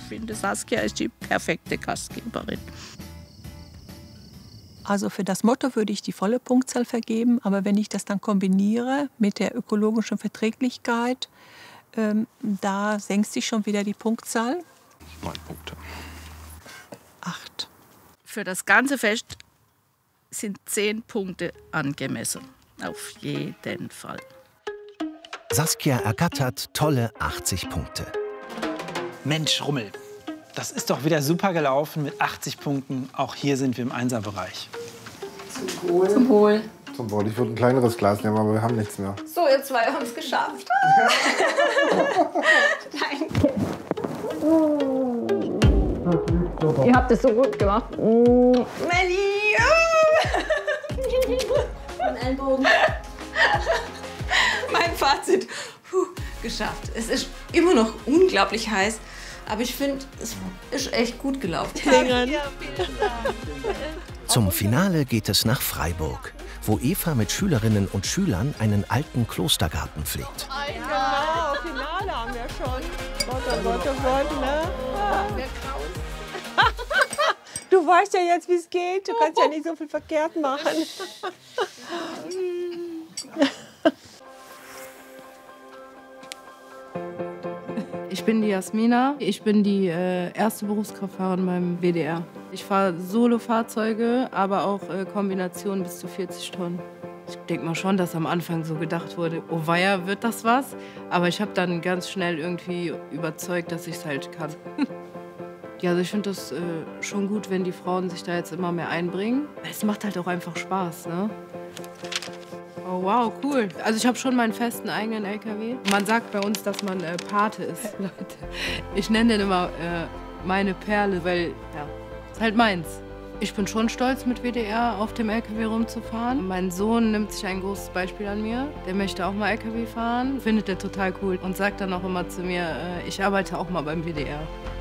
finde, Saskia ist die perfekte Gastgeberin. Also für das Motto würde ich die volle Punktzahl vergeben, aber wenn ich das dann kombiniere mit der ökologischen Verträglichkeit, da senkt sich schon wieder die Punktzahl. 9 Punkte. 8. Für das ganze Fest sind 10 Punkte angemessen. Auf jeden Fall. Saskia ergattert tolle 80 Punkte. Mensch, Rummel, das ist doch wieder super gelaufen mit 80 Punkten. Auch hier sind wir im Einserbereich. Zum Wohl. Zum Wohl. Zum Wohl. Ich würde ein kleineres Glas nehmen, aber wir haben nichts mehr. So, ihr zwei haben es geschafft. Danke. Ihr habt es so gut gemacht. Melli! Mein Ellbogen. Mein Fazit. Geschafft. Es ist immer noch unglaublich heiß. Aber ich finde, es ist echt gut gelaufen. Zum Finale geht es nach Freiburg, wo Eva mit Schülerinnen und Schülern einen alten Klostergarten pflegt. Genau, Finale haben wir schon. Gott, ne? Du weißt ja jetzt, wie es geht. Du kannst ja nicht so viel verkehrt machen. Ich bin die Jasmina. Ich bin die erste Berufskraftfahrerin beim WDR. Ich fahre Solo-Fahrzeuge, aber auch Kombinationen bis zu 40 Tonnen. Ich denke mal schon, dass am Anfang so gedacht wurde, oh weia, wird das was? Aber ich habe dann ganz schnell irgendwie überzeugt, dass ich es halt kann. Ja, also ich finde das schon gut, wenn die Frauen sich da jetzt immer mehr einbringen. Es macht halt auch einfach Spaß, ne? Oh wow, cool. Also ich habe schon meinen festen eigenen LKW. Man sagt bei uns, dass man Pate ist. Leute, ich nenne den immer meine Perle, weil, ja, ist halt meins. Ich bin schon stolz, mit WDR auf dem LKW rumzufahren. Mein Sohn nimmt sich ein großes Beispiel an mir. Der möchte auch mal LKW fahren, findet er total cool und sagt dann auch immer zu mir, ich arbeite auch mal beim WDR.